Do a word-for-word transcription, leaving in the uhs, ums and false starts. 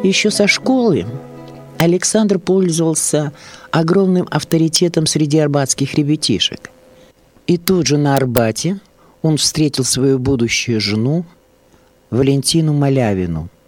Еще со школы Александр пользовался огромным авторитетом среди арбатских ребятишек. И тут же на Арбате он встретил свою будущую жену Валентину Малявину.